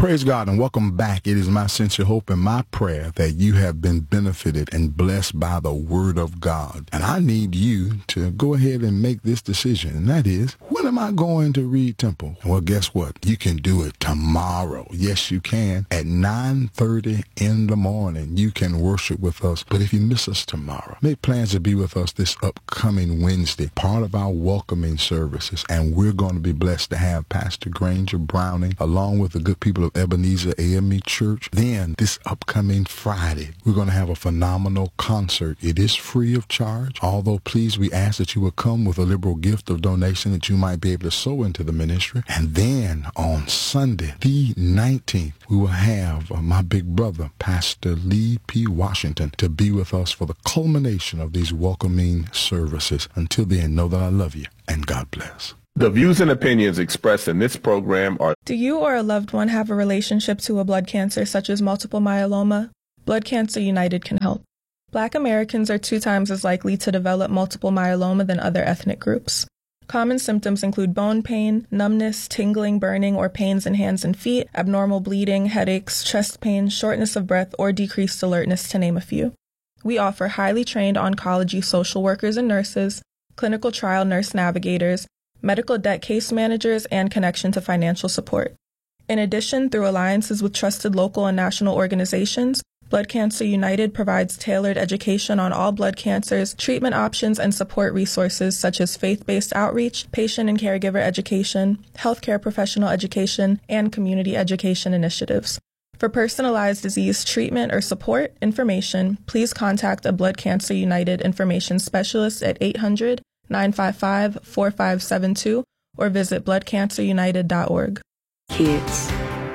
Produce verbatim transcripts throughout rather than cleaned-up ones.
Praise God and welcome back. It is my sincere hope and my prayer that you have been benefited and blessed by the Word of God. And I need you to go ahead and make this decision, and that is, when am I going to Reed Temple? Well, guess what? You can do it tomorrow. Yes, you can. At nine thirty in the morning, you can worship with us. But if you miss us tomorrow, make plans to be with us this upcoming Wednesday, part of our welcoming services. And we're going to be blessed to have Pastor Granger Browning, along with the good people of Ebenezer A M E Church. Then this upcoming Friday, we're going to have a phenomenal concert. It is free of charge, although please we ask that you will come with a liberal gift of donation that you might be able to sow into the ministry. And then on Sunday, the nineteenth, we will have uh, my big brother, Pastor Lee P. Washington, to be with us for the culmination of these welcoming services. Until then, know that I love you and God bless. The views and opinions expressed in this program are... Do you or a loved one have a relationship to a blood cancer such as multiple myeloma? Blood Cancer United can help. Black Americans are two times as likely to develop multiple myeloma than other ethnic groups. Common symptoms include bone pain, numbness, tingling, burning, or pains in hands and feet, abnormal bleeding, headaches, chest pain, shortness of breath, or decreased alertness, to name a few. We offer highly trained oncology social workers and nurses, clinical trial nurse navigators, medical debt case managers, and connection to financial support. In addition, through alliances with trusted local and national organizations, Blood Cancer United provides tailored education on all blood cancers, treatment options, and support resources such as faith-based outreach, patient and caregiver education, healthcare professional education, and community education initiatives. For personalized disease treatment or support information, please contact a Blood Cancer United information specialist at eight hundred, nine five five, four five seven two or visit blood cancer united dot org. Kids.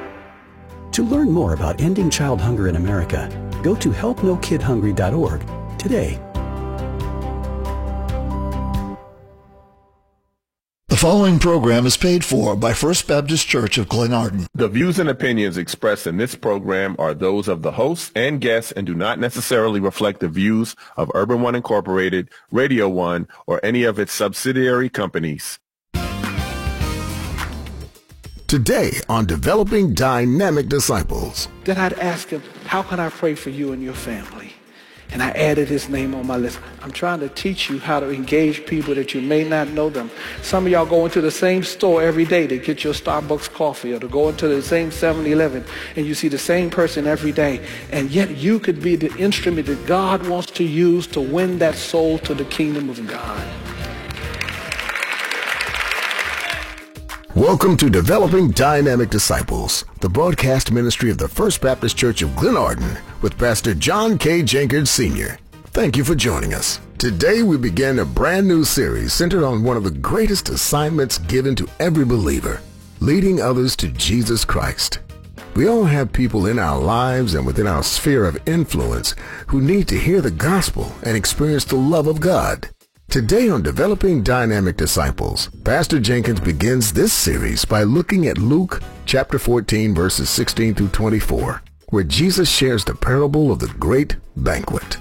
To learn more about ending child hunger in America, go to help no kid hungry dot org today. The following program is paid for by First Baptist Church of Glenarden. The views and opinions expressed in this program are those of the hosts and guests and do not necessarily reflect the views of Urban One Incorporated, Radio One, or any of its subsidiary companies. Today on Developing Dynamic Disciples. Then I'd ask him, how can I pray for you and your family? And I added his name on my list. I'm trying to teach you how to engage people that you may not know them. Some of y'all go into the same store every day to get your Starbucks coffee, or to go into the same seven eleven, and you see the same person every day. And yet you could be the instrument that God wants to use to win that soul to the kingdom of God. Welcome to Developing Dynamic Disciples, the broadcast ministry of the First Baptist Church of Glenarden with Pastor John K. Jenkins Senior Thank you for joining us. Today we begin a brand new series centered on one of the greatest assignments given to every believer, leading others to Jesus Christ. We all have people in our lives and within our sphere of influence who need to hear the gospel and experience the love of God. Today on Developing Dynamic Disciples, Pastor Jenkins begins this series by looking at Luke chapter fourteen, verses sixteen through twenty-four, where Jesus shares the parable of the great banquet.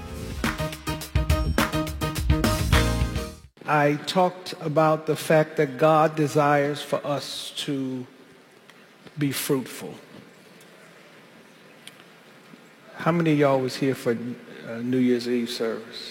I talked about the fact that God desires for us to be fruitful. How many of y'all was here for uh, New Year's Eve service?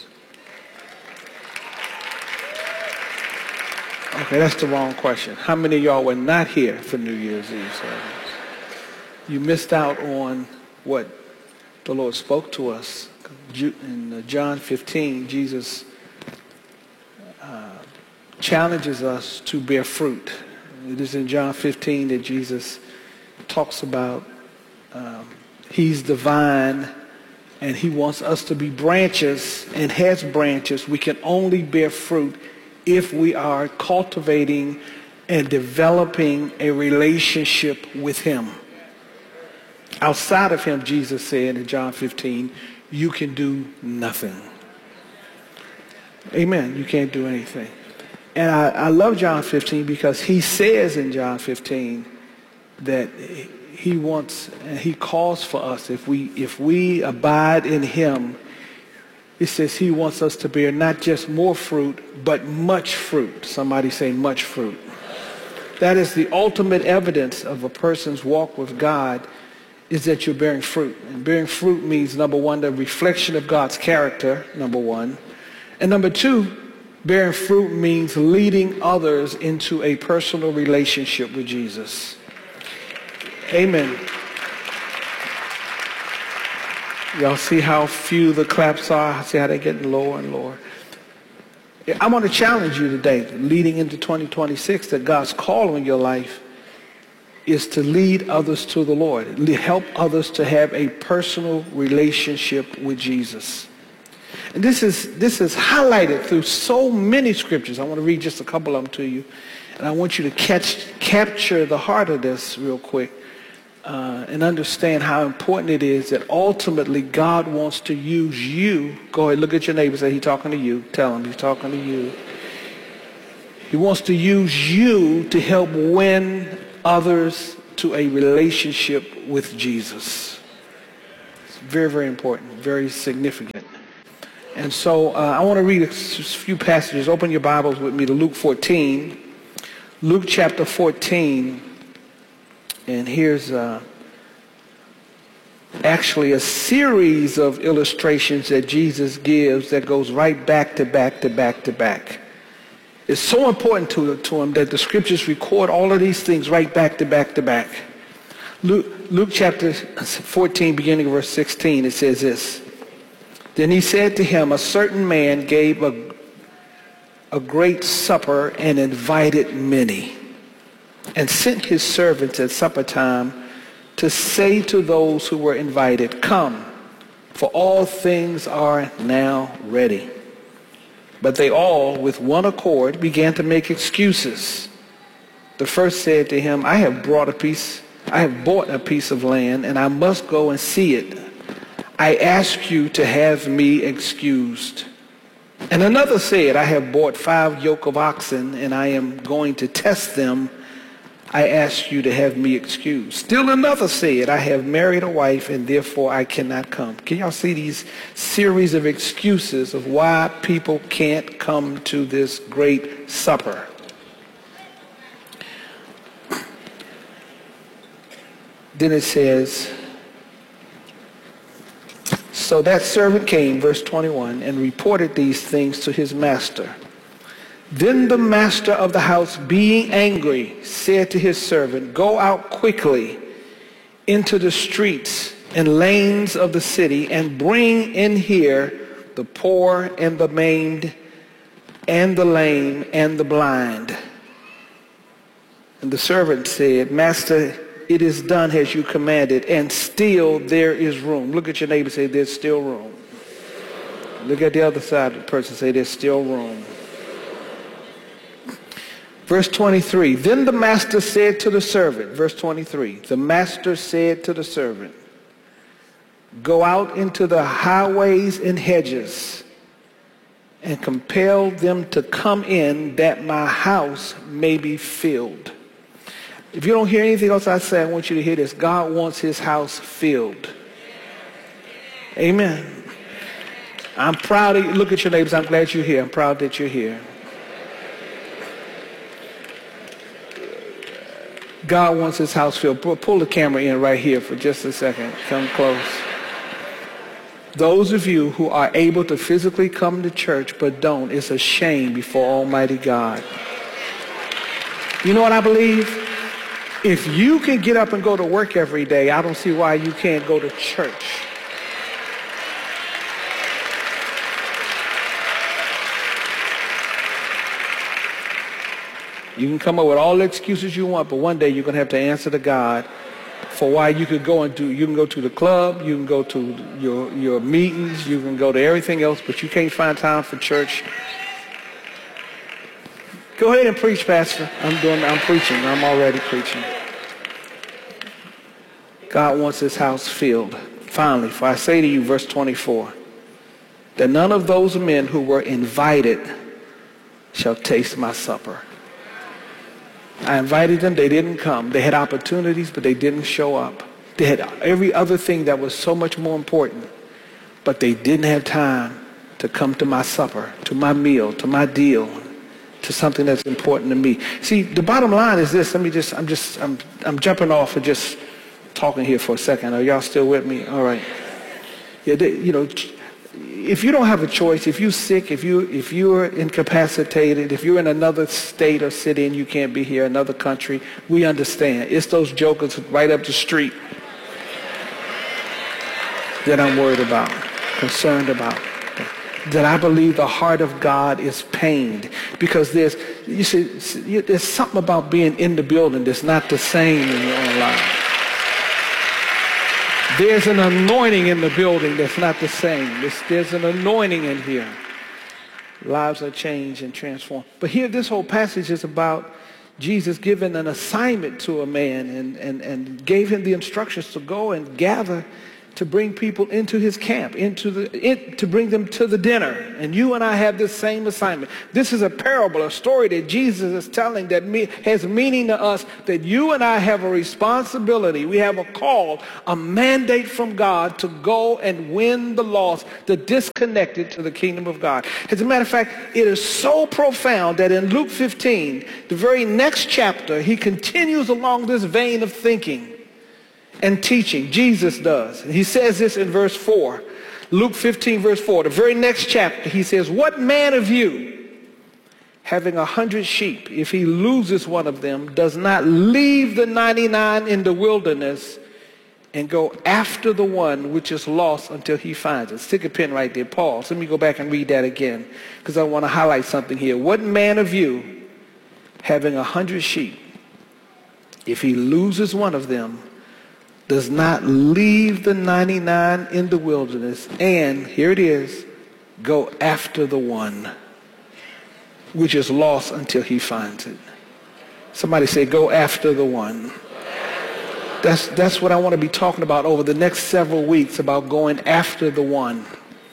Okay, that's the wrong question. How many of y'all were not here for New Year's Eve service? You missed out on what the Lord spoke to us. In John fifteen, Jesus uh, challenges us to bear fruit. It is in John fifteen that Jesus talks about um, He's the vine and He wants us to be branches, and has branches. We can only bear fruit if we are cultivating and developing a relationship with Him. Outside of Him, Jesus said in John fifteen, you can do nothing. Amen. You can't do anything. And I, I love John fifteen because He says in John fifteen that He wants and He calls for us, if we if we abide in Him, it says He wants us to bear not just more fruit, but much fruit. Somebody say much fruit. That is the ultimate evidence of a person's walk with God, is that you're bearing fruit. And bearing fruit means, number one, the reflection of God's character, number one. And number two, bearing fruit means leading others into a personal relationship with Jesus. Amen. Y'all see how few the claps are? See how they're getting lower and lower? I want to challenge you today, leading into twenty twenty-six, that God's call in your life is to lead others to the Lord. Help others to have a personal relationship with Jesus. And this is, this is highlighted through so many scriptures. I want to read just a couple of them to you. And I want you to catch, capture the heart of this real quick. Uh, and understand how important it is that ultimately God wants to use you. Go ahead, look at your neighbor and say, he's talking to you. Tell him he's talking to you. He wants to use you to help win others to a relationship with Jesus. It's very, very important, very significant. And so uh, I want to read a few passages. Open your Bibles with me to Luke fourteen. Luke chapter fourteen. And here's uh, actually a series of illustrations that Jesus gives that goes right back to back to back to back. It's so important to, to him that the scriptures record all of these things right back to back to back. Luke, Luke chapter fourteen, beginning of verse sixteen, it says this. Then he said to him, a certain man gave a, a great supper and invited many, and sent his servants at supper time to say to those who were invited, come, for all things are now ready. But they all, with one accord, began to make excuses. The first said to him, I have brought a piece, I have bought a piece of land, and I must go and see it. I ask you to have me excused. And another said, I have bought five yoke of oxen, and I am going to test them. I ask you to have me excused. Still another said, I have married a wife, and therefore I cannot come. Can y'all see these series of excuses of why people can't come to this great supper? Then it says, so that servant came, verse twenty-one, and reported these things to his master. Then the master of the house, being angry, said to his servant, go out quickly into the streets and lanes of the city and bring in here the poor and the maimed and the lame and the blind. And the servant said, Master, it is done as you commanded, and still there is room. Look at your neighbor and say, there's still room. Look at the other side of the person and say, there's still room. Verse twenty-three, then the master said to the servant, verse twenty-three, the master said to the servant, go out into the highways and hedges and compel them to come in that my house may be filled. If you don't hear anything else I say, I want you to hear this. God wants his house filled. Amen. I'm proud of you. Look at your neighbors. I'm glad you're here. I'm proud that you're here. God wants his house filled. Pull the camera in right here for just a second. Come close. Those of you who are able to physically come to church but don't, it's a shame before Almighty God. You know what I believe? If you can get up and go to work every day, I don't see why you can't go to church. You can come up with all the excuses you want, but one day you're going to have to answer to God for why you could go and do, you can go to the club, you can go to your, your meetings, you can go to everything else, but you can't find time for church. Go ahead and preach, Pastor. I'm doing, I'm preaching. I'm already preaching. God wants his house filled. Finally, for I say to you, verse twenty-four, that none of those men who were invited shall taste my supper. I invited them, they didn't come. They had opportunities, but they didn't show up. They had every other thing that was so much more important, but they didn't have time to come to my supper, to my meal, to my deal, to something that's important to me. See, the bottom line is this. Let me just, I'm just, I'm, I'm jumping off and just talking here for a second. Are y'all still with me? All right. Yeah, they, you know, if you don't have a choice, if you're sick, if you if you're incapacitated, if you're in another state or city and you can't be here, another country, we understand. It's those jokers right up the street that I'm worried about, concerned about. That I believe the heart of God is pained, because there's, you see, there's something about being in the building that's not the same in your own life. There's an anointing in the building that's not the same. There's, there's an anointing in here. Lives are changed and transformed. But here, this whole passage is about Jesus giving an assignment to a man and, and, and gave him the instructions to go and gather, to bring people into his camp, into the, it, to bring them to the dinner. And you and I have this same assignment. This is a parable, a story that Jesus is telling that me, has meaning to us, that you and I have a responsibility. We have a call, a mandate from God to go and win the lost, the disconnected, to the kingdom of God. As a matter of fact, it is so profound that in Luke fifteen, the very next chapter, he continues along this vein of thinking and teaching. Jesus does. He says this in verse four. Luke fifteen, verse four. The very next chapter, he says, what man of you, having a hundred sheep, if he loses one of them, does not leave the ninety-nine in the wilderness and go after the one which is lost until he finds it? Stick a pin right there. Pause. Let me go back and read that again, because I want to highlight something here. What man of you, having a hundred sheep, if he loses one of them, does not leave the ninety-nine in the wilderness and, here it is, go after the one which is lost until he finds it? Somebody say, go after the one. That's, that's what I want to be talking about over the next several weeks, about going after the one.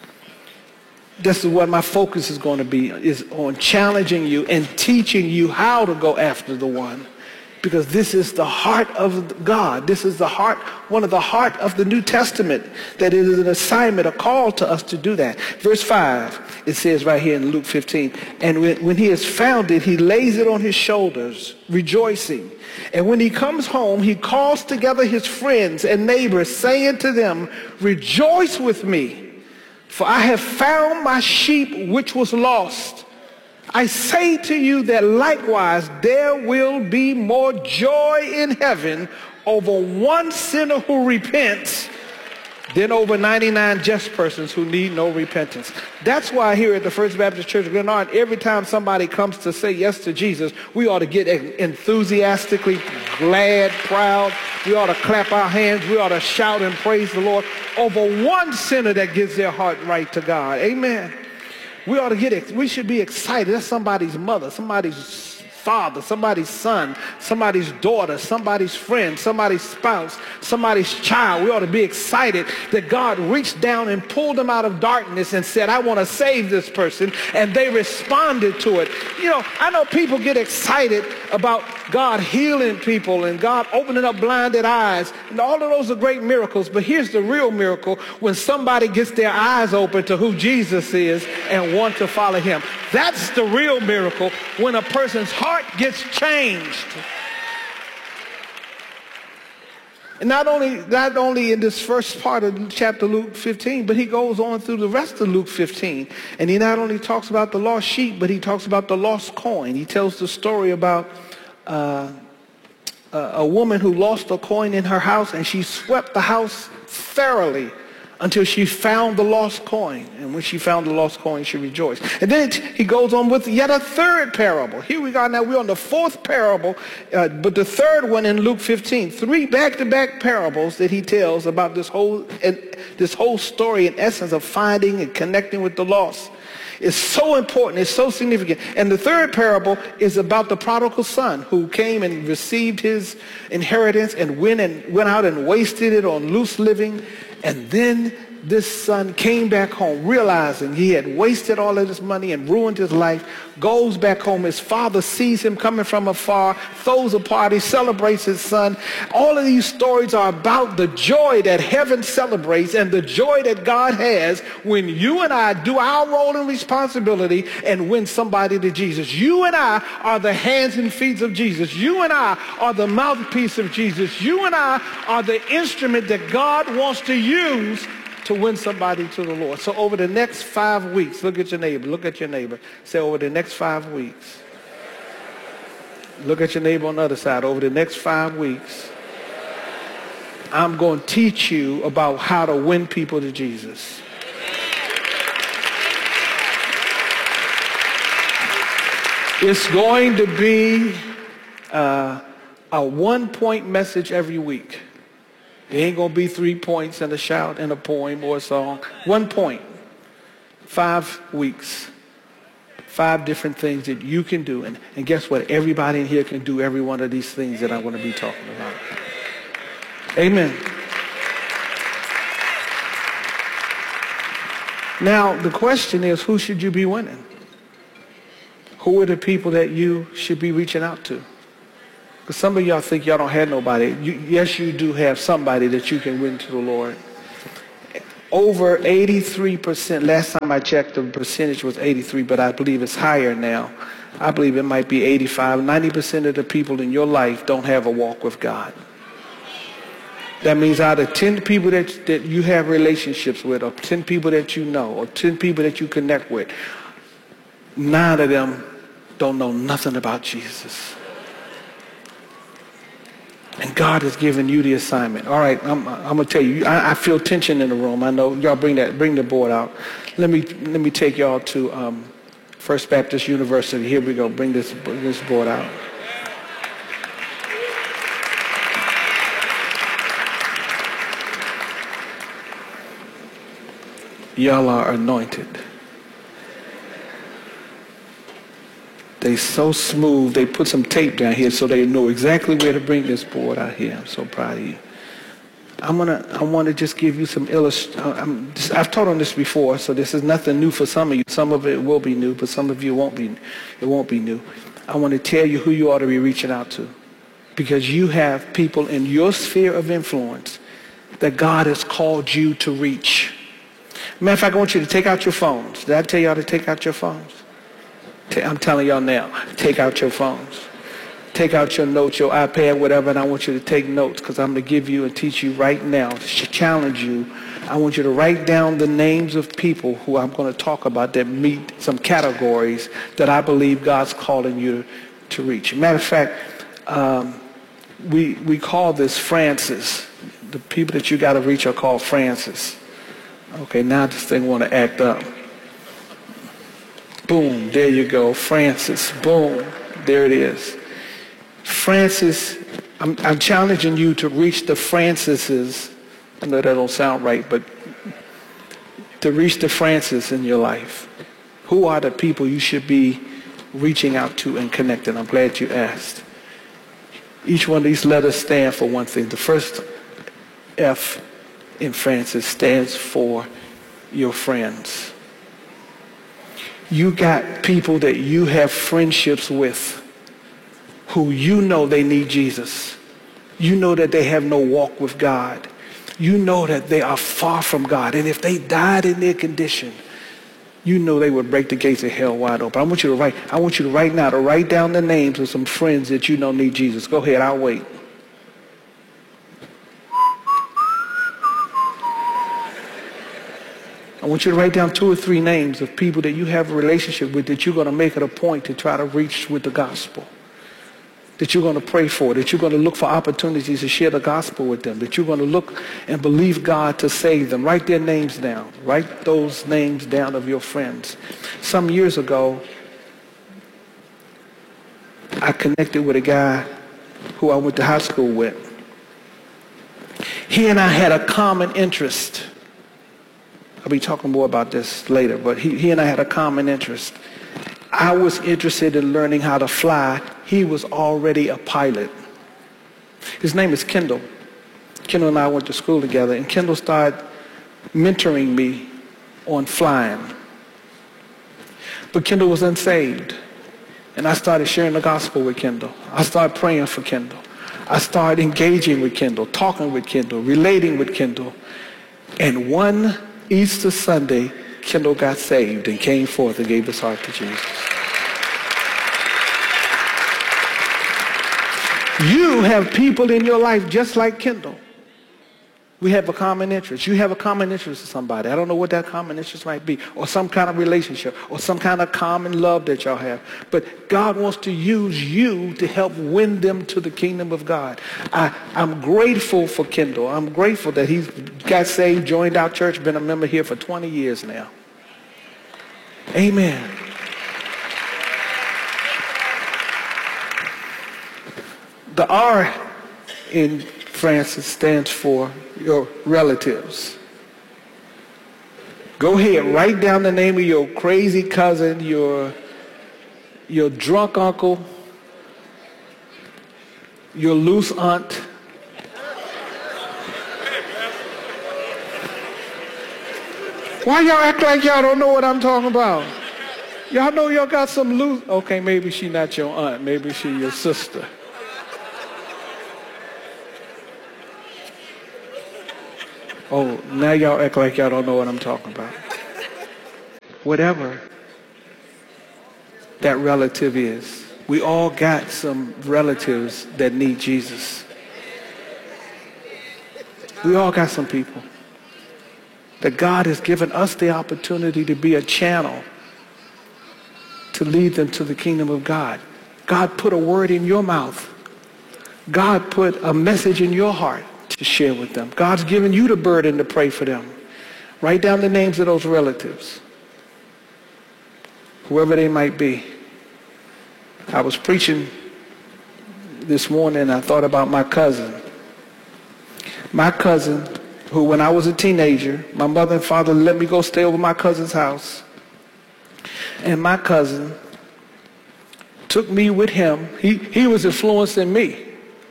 This is what my focus is going to be, is on challenging you and teaching you how to go after the one. Because this is the heart of God. This is the heart, one of the heart of the New Testament, that it is an assignment, a call to us to do that. Verse five, it says right here in Luke fifteen, and when, when he has found it, he lays it on his shoulders, rejoicing. And when he comes home, he calls together his friends and neighbors, saying to them, rejoice with me, for I have found my sheep which was lost. I say to you that likewise there will be more joy in heaven over one sinner who repents than over ninety-nine just persons who need no repentance. That's why here at the First Baptist Church of Glenarden, every time somebody comes to say yes to Jesus, we ought to get enthusiastically glad, proud. We ought to clap our hands. We ought to shout and praise the Lord over one sinner that gives their heart right to God. Amen. We ought to get, we should be excited. That's somebody's mother, somebody's father, somebody's son, somebody's daughter, somebody's friend, somebody's spouse, somebody's child. We ought to be excited that God reached down and pulled them out of darkness and said, I want to save this person. And they responded to it. You know, I know people get excited about God healing people and God opening up blinded eyes. And all of those are great miracles. But here's the real miracle: when somebody gets their eyes open to who Jesus is and want to follow him. That's the real miracle, when a person's heart gets changed. And not only, not only in this first part of chapter Luke fifteen, but he goes on through the rest of Luke fifteen. And he not only talks about the lost sheep, but he talks about the lost coin. He tells the story about uh, a woman who lost a coin in her house, and she swept the house thoroughly until she found the lost coin. And when she found the lost coin, she rejoiced. And then he goes on with yet a third parable. Here we are now. We're on the fourth parable, uh, but the third one in Luke fifteen. Three back-to-back parables that he tells about this whole, and this whole story, in essence, of finding and connecting with the lost. It's so important. It's so significant. And the third parable is about the prodigal son who came and received his inheritance and went and went out and wasted it on loose living. And then this son came back home realizing he had wasted all of this money and ruined his life, goes back home. His father sees him coming from afar, throws a party, celebrates his son. All of these stories are about the joy that heaven celebrates and the joy that God has when you and I do our role and responsibility and win somebody to Jesus. You and I are the hands and feet of Jesus. You and I are the mouthpiece of Jesus. You and I are the instrument that God wants to use to win somebody to the Lord. So over the next five weeks, look at your neighbor, look at your neighbor. Say, over the next five weeks. Look at your neighbor on the other side. Over the next five weeks, I'm going to teach you about how to win people to Jesus. It's going to be uh, a one-point message every week. It ain't going to be three points and a shout and a poem or a song. One point. Five weeks. Five different things that you can do. And, and guess what? Everybody in here can do every one of these things that I'm going to be talking about. Amen. Now, the question is, who should you be winning? Who are the people that you should be reaching out to? Because some of y'all think y'all don't have nobody. You, yes, you do have somebody that you can win to the Lord. Over eighty-three percent, last time I checked, the percentage was eighty-three, but I believe it's higher now. I believe it might be eighty-five. ninety percent of the people in your life don't have a walk with God. That means out of ten people that, that you have relationships with, or ten people that you know, or ten people that you connect with, nine of them don't know nothing about Jesus. And God has given you the assignment. All right, I'm, I'm going to tell you, I, I feel tension in the room. I know y'all bring that, bring the board out. Let me let me take y'all to um, First Baptist University. Here we go. Bring this, bring this board out. Y'all are anointed. They so smooth, they put some tape down here so they know exactly where to bring this board out here. I'm so proud of you. I'm gonna, I want to just give you some illustration. I've taught on this before, so this is nothing new for some of you. Some of it will be new, but some of you won't be. It won't be new. I want to tell you who you ought to be reaching out to, because you have people in your sphere of influence that God has called you to reach. Matter of fact, I want you to take out your phones. Did I tell y'all to take out your phones? I'm telling y'all now, take out your phones. Take out your notes, your iPad, whatever, and I want you to take notes, because I'm going to give you and teach you right now, to challenge you. I want you to write down the names of people who I'm going to talk about that meet some categories that I believe God's calling you to reach. Matter of fact, um, we, we call this Francis. The people that you got to reach are called Francis. Okay, now this thing want to act up. Boom, there you go, Francis. Boom, there it is. Francis, I'm, I'm challenging you to reach the Francises. I know that don't sound right, but to reach the Francis in your life. Who are the people you should be reaching out to and connecting? I'm glad you asked. Each one of these letters stand for one thing. The first F in Francis stands for your friends. You got people that you have friendships with who you know they need Jesus. You know that they have no walk with God. You know that they are far from God. And if they died in their condition, you know they would break the gates of hell wide open. I want you to write, I want you to right now to write down the names of some friends that you know need Jesus. Go ahead, I'll wait. I want you to write down two or three names of people that you have a relationship with that you're going to make it a point to try to reach with the gospel. That you're going to pray for, that you're going to look for opportunities to share the gospel with them, that you're going to look and believe God to save them. Write their names down. Write those names down of your friends. Some years ago, I connected with a guy who I went to high school with. He and I had a common interest. I'll be talking more about this later, but he, he and I had a common interest. I was interested in learning how to fly. He was already a pilot. His name is Kendall. Kendall and I went to school together, and Kendall started mentoring me on flying. But Kendall was unsaved. And I started sharing the gospel with Kendall. I started praying for Kendall. I started engaging with Kendall, talking with Kendall, relating with Kendall. And one Easter Sunday, Kendall got saved and came forth and gave his heart to Jesus. You have people in your life just like Kendall. We have a common interest. You have a common interest with somebody. I don't know what that common interest might be, or some kind of relationship, or some kind of common love that y'all have. But God wants to use you to help win them to the kingdom of God. I, I'm grateful for Kendall. I'm grateful that he's got saved, joined our church, been a member here for twenty years now. Amen. The R in Francis stands for your relatives. Go ahead, write down the name of your crazy cousin, your, your drunk uncle, your loose aunt. Why y'all act like y'all don't know what I'm talking about? Y'all know y'all got some loose. Okay, maybe she not your aunt. Maybe she your sister. Oh, now y'all act like y'all don't know what I'm talking about. Whatever that relative is, we all got some relatives that need Jesus. We all got some people that God has given us the opportunity to be a channel to lead them to the kingdom of God. God put a word in your mouth. God put a message in your heart to share with them. God's given you the burden to pray for them. Write down the names of those relatives, whoever they might be. I was preaching this morning, I thought about my cousin. My cousin, who when I was a teenager, my mother and father let me go stay over my cousin's house. And my cousin took me with him. He, he was influencing me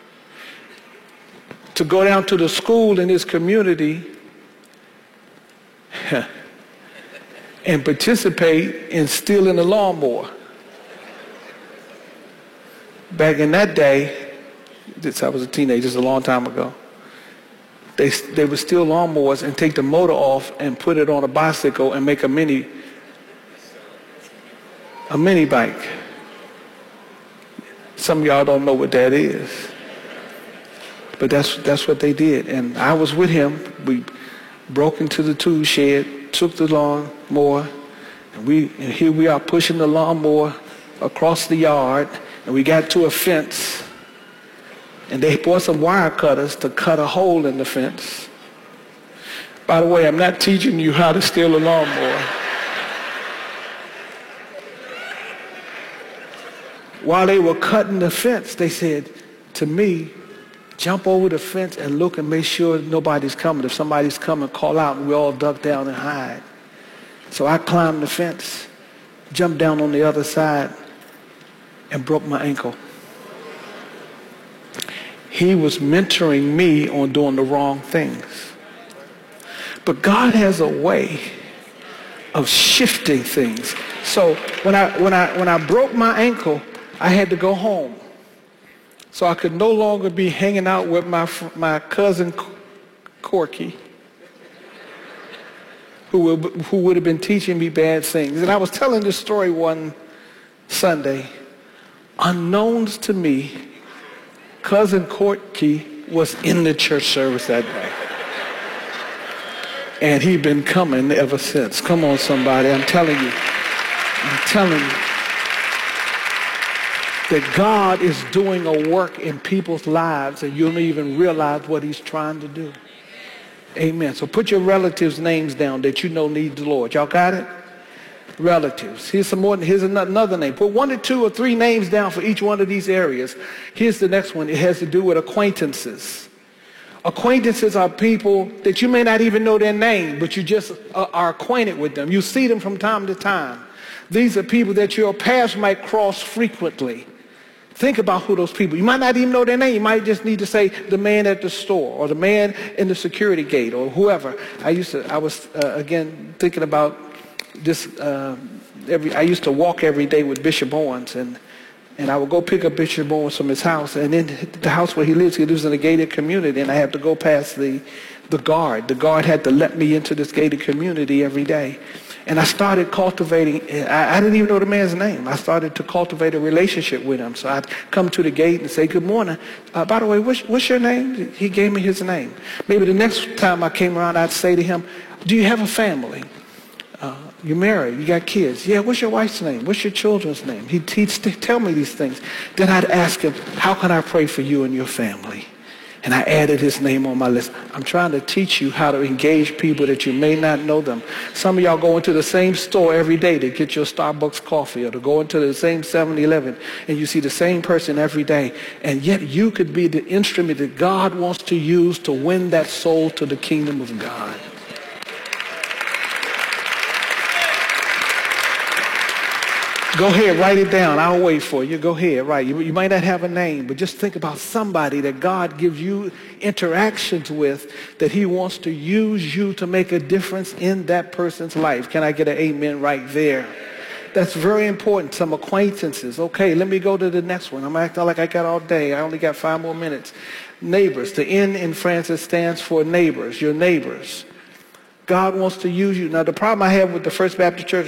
to go down to the school in his community and participate in stealing a lawnmower. Back in that day, this, I was a teenager, this is a long time ago, they, they would steal lawnmowers and take the motor off and put it on a bicycle and make a mini, a mini bike. Some of y'all don't know what that is. But that's that's what they did. And I was with him. We broke into the tool shed, took the lawnmower, and we and here we are pushing the lawnmower across the yard, and we got to a fence. And they brought some wire cutters to cut a hole in the fence. By the way, I'm not teaching you how to steal a lawnmower. While they were cutting the fence, they said to me, jump over the fence and look and make sure nobody's coming. If somebody's coming, call out, and we all duck down and hide. So I climbed the fence, jumped down on the other side, and broke my ankle. He was mentoring me on doing the wrong things. But God has a way of shifting things. So when I when I when I broke my ankle, I had to go home. So I could no longer be hanging out with my my cousin Corky, who would, who would have been teaching me bad things. And I was telling this story one Sunday. Unknowns to me, cousin Corky was in the church service that day. And he'd been coming ever since. Come on, somebody. I'm telling you. I'm telling you. That God is doing a work in people's lives and you don't even realize what he's trying to do. Amen. So put your relatives' names down that you know need the Lord. Y'all got it? Relatives. Here's some more. Here's another name. Put one or two or three names down for each one of these areas. Here's the next one. It has to do with acquaintances. Acquaintances are people that you may not even know their name, but you just are acquainted with them. You see them from time to time. These are people that your paths might cross frequently. Think about who those people, you might not even know their name. You might just need to say the man at the store or the man in the security gate or whoever. I used to, I was, uh, again, thinking about this, uh, every, I used to walk every day with Bishop Owens, and and I would go pick up Bishop Owens from his house, and in the house where he lives, he lives in a gated community, and I had to go past the, the guard. The guard had to let me into this gated community every day. And I started cultivating, I, I didn't even know the man's name. I started to cultivate a relationship with him. So I'd come to the gate and say, good morning. Uh, by the way, what's, what's your name? He gave me his name. Maybe the next time I came around, I'd say to him, do you have a family? Uh, you're married, you got kids. Yeah, what's your wife's name? What's your children's name? He'd, he'd tell me these things. Then I'd ask him, how can I pray for you and your family? And I added his name on my list. I'm trying to teach you how to engage people that you may not know them. Some of y'all go into the same store every day to get your Starbucks coffee, or to go into the same seven eleven, and you see the same person every day. And yet you could be the instrument that God wants to use to win that soul to the kingdom of God. Go ahead, write it down. I'll wait for you. Go ahead, write. You, you might not have a name, but just think about somebody that God gives you interactions with, that he wants to use you to make a difference in that person's life. Can I get an amen right there? That's very important. Some acquaintances. Okay, let me go to the next one. I'm acting like I got all day. I only got five more minutes. Neighbors. The N in Francis stands for neighbors, your neighbors. God wants to use you. Now, the problem I have with the First Baptist Church